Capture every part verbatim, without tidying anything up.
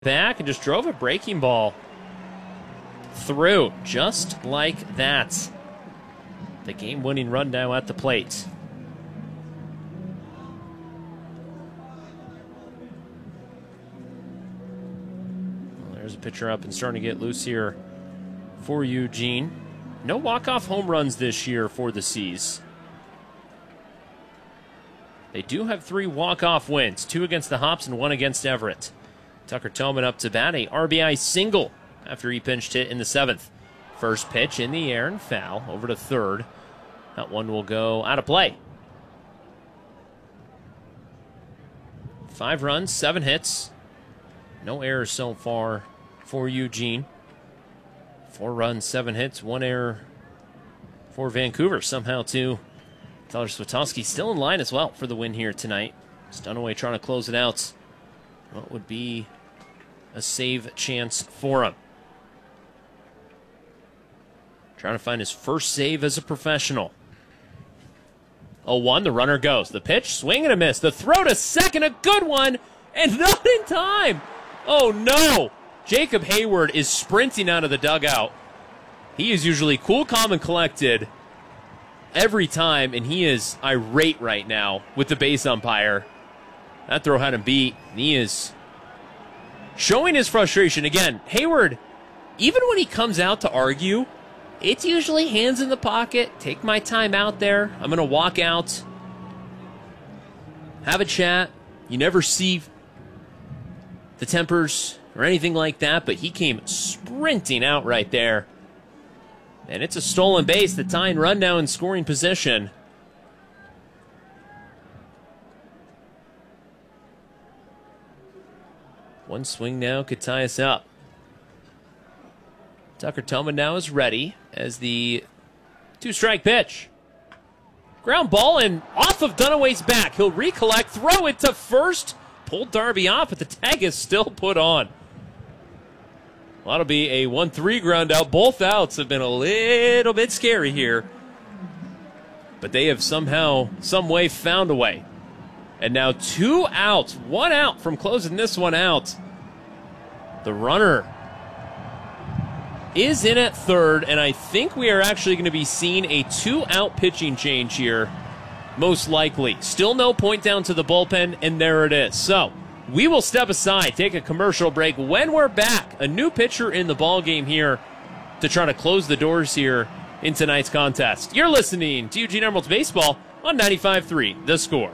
back and just drove a breaking ball through, just like that. The game-winning run now at the plate. Well, there's a pitcher up and starting to get loose here for Eugene. No walk-off home runs this year for the C's. They do have three walk-off wins, two against the Hops and one against Everett. Tucker Tillman up to bat, a R B I single after he pinched hit in the seventh. First pitch in the air and foul over to third. That one will go out of play. Five runs, seven hits. No errors so far for Eugene. Four runs, seven hits, one error for Vancouver. Somehow, too, Tyler Switowski still in line as well for the win here tonight. Dunaway trying to close it out. What would be a save chance for him? Trying to find his first save as a professional. oh one, the runner goes. The pitch, swing and a miss. The throw to second, a good one, and not in time. Oh no! Jacob Hayward is sprinting out of the dugout. He is usually cool, calm, and collected every time, and he is irate right now with the base umpire. That throw had him beat. He is showing his frustration. Again, Hayward, even when he comes out to argue, it's usually hands in the pocket, take my time out there, I'm going to walk out, have a chat. You never see the tempers or anything like that, but he came sprinting out right there. And it's a stolen base, the tying run now in scoring position. One swing now could tie us up. Tucker Tillman now is ready as the two-strike pitch. Ground ball and off of Dunaway's back. He'll recollect, throw it to first. Pulled Darby off, but the tag is still put on. Well, that'll be a one three ground out. Both outs have been a little bit scary here. But they have somehow, some way found a way. And now two outs, one out from closing this one out. The runner is in at third, and I think we are actually going to be seeing a two-out pitching change here, most likely. Still no point down to the bullpen, and there it is. So we will step aside, take a commercial break. When we're back, a new pitcher in the ballgame here to try to close the doors here in tonight's contest. You're listening to Eugene Emeralds Baseball on ninety-five three The Score.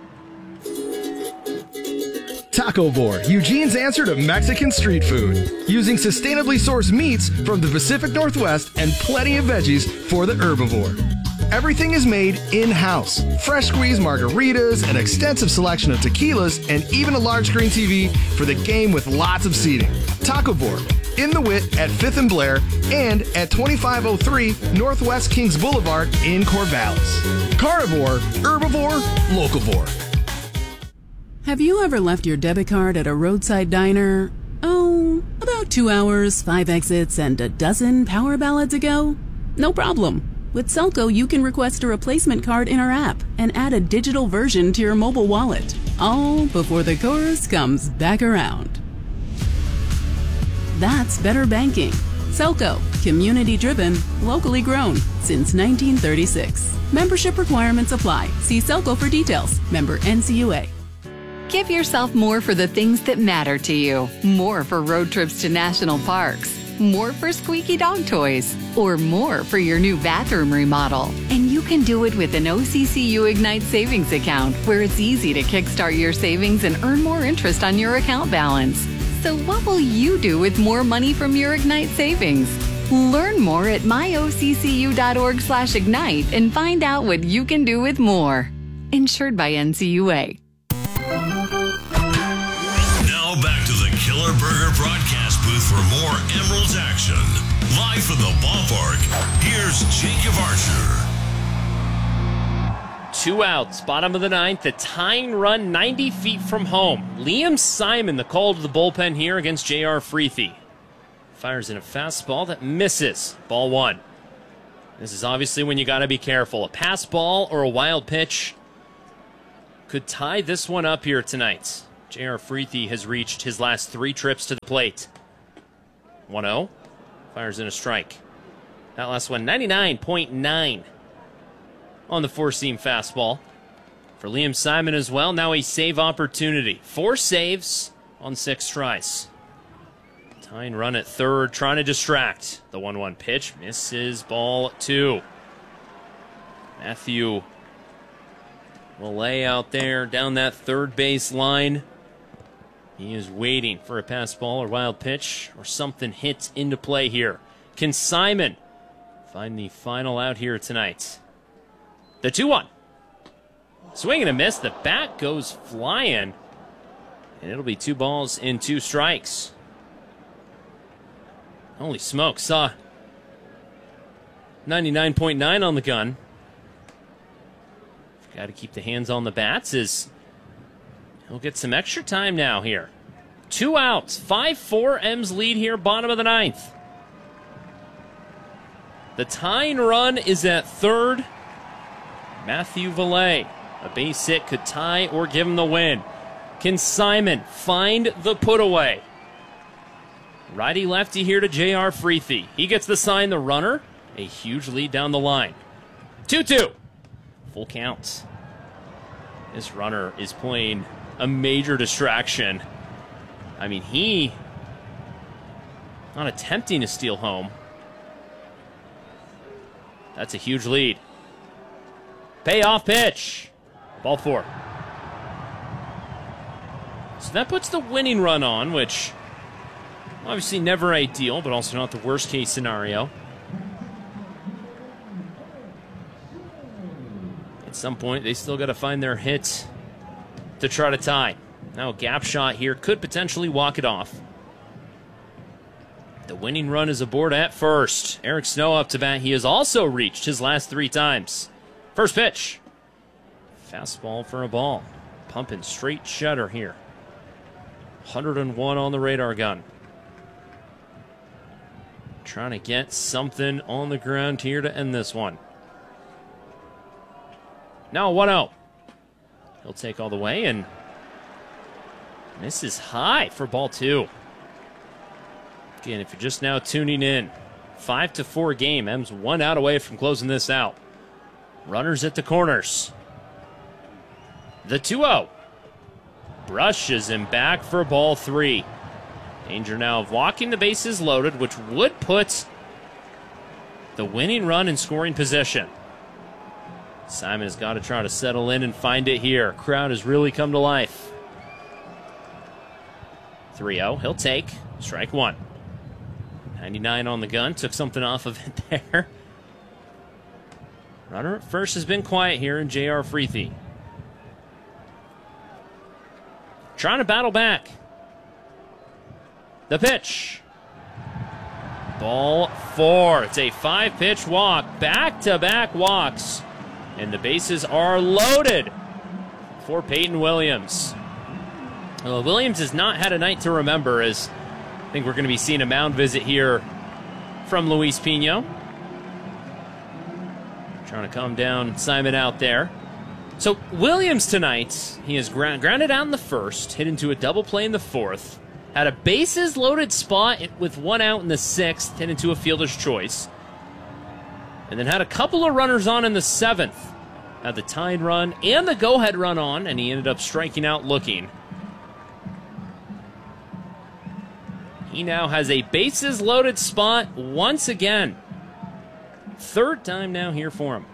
Tacovore, Eugene's answer to Mexican street food. Using sustainably sourced meats from the Pacific Northwest and plenty of veggies for the herbivore. Everything is made in-house. Fresh squeezed margaritas, an extensive selection of tequilas, and even a large screen T V for the game with lots of seating. Tacovore, in the Wit at fifth and Blair, and at twenty-five oh three Northwest Kings Boulevard in Corvallis. Carnivore, herbivore, locavore. Have you ever left your debit card at a roadside diner? Oh, about two hours, five exits, and a dozen power ballads ago? No problem. With Selco, you can request a replacement card in our app and add a digital version to your mobile wallet, all before the chorus comes back around. That's better banking. Selco, community-driven, locally grown, since nineteen thirty-six. Membership requirements apply. See Selco for details. Member N C U A. Give yourself more for the things that matter to you. More for road trips to national parks. More for squeaky dog toys. Or more for your new bathroom remodel. And you can do it with an O C C U Ignite savings account, where it's easy to kickstart your savings and earn more interest on your account balance. So what will you do with more money from your Ignite savings? Learn more at my O C C U dot org slash ignite and find out what you can do with more. Insured by N C U A. Now back to the Killer Burger broadcast booth for more Emeralds action. Live from the ballpark, here's Jacob Archer. Two outs, bottom of the ninth, the tying run ninety feet from home. Liam Simon, the call to the bullpen here against J R Freethy. Fires in a fastball that misses. Ball one. This is obviously when you got to be careful. A pass ball or a wild pitch could tie this one up here tonight. J R. Freethy has reached his last three trips to the plate. one oh. Fires in a strike. That last one, ninety-nine point nine on the four-seam fastball. For Liam Simon as well, now a save opportunity. Four saves on six tries. Tying run at third, trying to distract. The one one pitch misses, ball two. Matthew will lay out there down that third base line. He is waiting for a pass ball or wild pitch or something hit into play here. Can Simon find the final out here tonight? The two one. Swing and a miss. The bat goes flying. And it'll be two balls and two strikes. Holy smokes. Saw ninety-nine point nine on the gun. Got to keep the hands on the bats as he'll get some extra time now here. Two outs. five four M's lead here, bottom of the ninth. The tying run is at third. Matthew Valet. A base hit could tie or give him the win. Can Simon find the put away? Righty-lefty here to J R. Freethy. He gets the sign, the runner. A huge lead down the line. two two. Full count. This runner is playing a major distraction. I mean, he not attempting to steal home. That's a huge lead. Payoff pitch. Ball four. So that puts the winning run on, which obviously never ideal, but also not the worst case scenario. At some point, they still got to find their hit to try to tie. Now a gap shot here could potentially walk it off. The winning run is aboard at first. Eric Snow up to bat. He has also reached his last three times. First pitch. Fastball for a ball. Pumping straight shutter here. one oh one on the radar gun. Trying to get something on the ground here to end this one. Now one oh. He'll take all the way and misses high for ball two. Again, if you're just now tuning in, five to four game. M's one out away from closing this out. Runners at the corners. The two oh. Brushes him back for ball three. Danger now of walking the bases loaded, which would put the winning run in scoring position. Simon has got to try to settle in and find it here. Crowd has really come to life. three oh. He'll take strike one. ninety-nine on the gun. Took something off of it there. Runner at first has been quiet here in J R. Freethy. Trying to battle back. The pitch. Ball four. It's a five-pitch walk. Back-to-back walks. And the bases are loaded for Peyton Williams. Well, Williams has not had a night to remember, as I think we're going to be seeing a mound visit here from Luis Pino. Trying to calm down Simon out there. So Williams tonight, he has ground, grounded out in the first, hit into a double play in the fourth, had a bases loaded spot with one out in the sixth, hit into a fielder's choice, and then had a couple of runners on in the seventh. Had the tying run and the go-ahead run on, and he ended up striking out looking. He now has a bases loaded spot once again. Third time now here for him.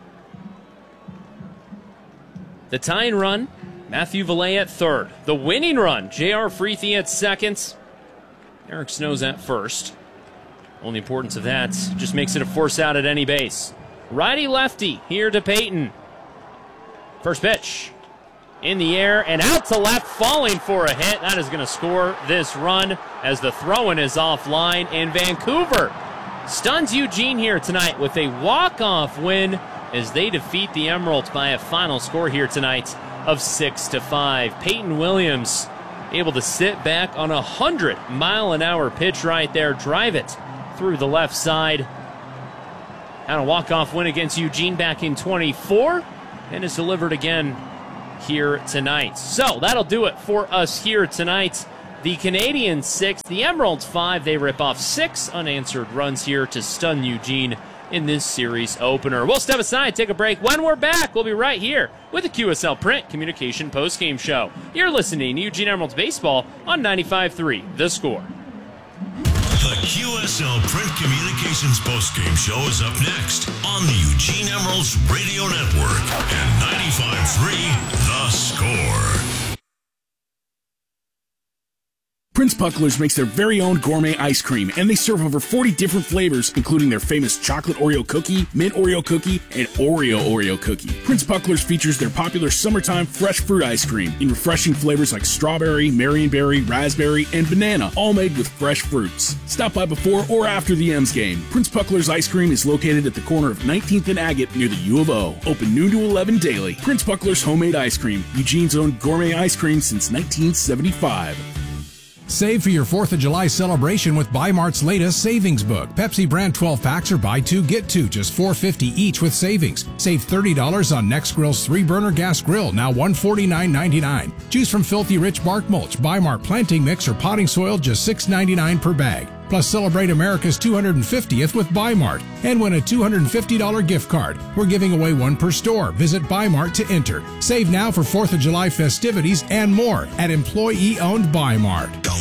The tying run, Matthew Valet at third. The winning run, J R. Freethy at second. Eric Snow's at first. Only importance of that just makes it a force out at any base. Righty-lefty here to Peyton. First pitch. In the air and out to left, falling for a hit. That is going to score this run as the throw-in is offline. And Vancouver stuns Eugene here tonight with a walk-off win as they defeat the Emeralds by a final score here tonight of six to five. Peyton Williams able to sit back on a hundred mile an hour pitch right there, drive it through the left side. Had a walk-off win against Eugene back in twenty-four, and is delivered again here tonight. So that'll do it for us here tonight. The Canadians six, the Emeralds five. They rip off six unanswered runs here to stun Eugene in this series opener. We'll step aside, take a break. When we're back, we'll be right here with the Q S L Print Communication Postgame Show. You're listening to Eugene Emeralds Baseball on ninety-five point three The Score. The Q S L Print Communications Postgame Show is up next on the Eugene Emeralds Radio Network and ninety-five point three The Score. Prince Pucklers makes their very own gourmet ice cream, and they serve over forty different flavors, including their famous chocolate Oreo cookie, mint Oreo cookie, and Oreo Oreo cookie. Prince Pucklers features their popular summertime fresh fruit ice cream in refreshing flavors like strawberry, marionberry, raspberry, and banana, all made with fresh fruits. Stop by before or after the M's game. Prince Pucklers ice cream is located at the corner of nineteenth and Agate near the U of O. Open noon to eleven daily. Prince Pucklers homemade ice cream, Eugene's own gourmet ice cream since nineteen seventy-five. Save for your fourth of July celebration with Bi-Mart's latest savings book. Pepsi brand twelve packs are buy two, get two, just four dollars and fifty cents each with savings. Save thirty dollars on Nextgrill's three burner gas grill, now one hundred forty-nine ninety-nine. Choose from Filthy Rich bark mulch, Bi-Mart planting mix, or potting soil, just six ninety-nine per bag. Plus, celebrate America's two hundred fiftieth with Bi-Mart and win a two hundred fifty dollars gift card. We're giving away one per store. Visit Bi-Mart to enter. Save now for fourth of July festivities and more at employee-owned Bi-Mart. Don't